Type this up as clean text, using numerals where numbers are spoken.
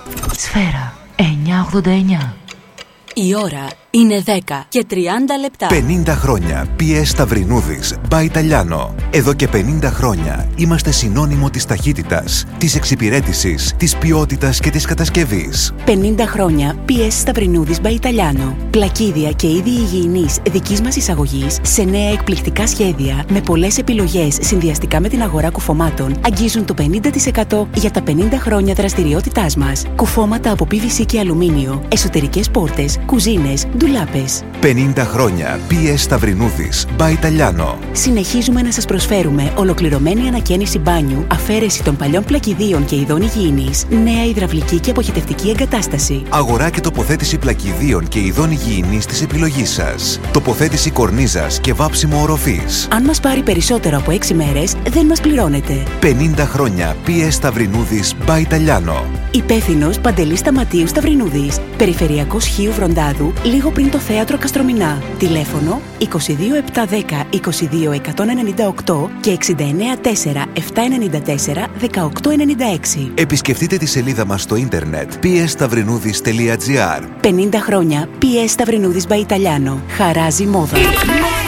Σφαίρα 989. Η ώρα είναι 10 και 30 λεπτά. 50 χρόνια PS Σταυρινούδης by Italiano. Εδώ και 50 χρόνια είμαστε συνώνυμο της ταχύτητας, της εξυπηρέτησης, της ποιότητας και της κατασκευής. 50 χρόνια PS Σταυρινούδης by Italiano. Πλακίδια και είδη υγιεινής δικής μας εισαγωγής σε νέα εκπληκτικά σχέδια με πολλές επιλογές συνδυαστικά με την αγορά κουφωμάτων αγγίζουν το 50% για τα 50 χρόνια δραστηριότητάς μας. Κουφώματα από PVC και αλουμίνιο, εσωτερικές πόρτες, κουζίνες, ντουλάπες. 50 χρόνια PS Σταυρινούδης by Italiano. Συνεχίζουμε να σας προσφέρουμε ολοκληρωμένη ανακαίνιση μπάνιου, αφαίρεση των παλιών πλακιδίων και ειδών υγιεινής, νέα υδραυλική και αποχετευτική εγκατάσταση. Αγορά και τοποθέτηση πλακιδίων και ειδών υγιεινής της επιλογής σας. Τοποθέτηση κορνίζας και βάψιμο οροφής. Αν μας πάρει περισσότερο από 6 μέρες, δεν μας πληρώνετε. 50 χρόνια PS Σταυρινούδης by Italiano. Υπεύθυνος Παντελής Σταματίου Σταυρινούδης. Περιφερειακός Χίου Βροντάδου, λίγο πριν το θέατρο Καστρομηνά. Τηλέφωνο 22710 22198 και 694 794 1896. Επισκεφτείτε τη σελίδα μας στο ίντερνετ psstαυρινούδης.gr. 50 χρόνια PS Σταυρινούδης by Italiano. Χαράζει μόδα.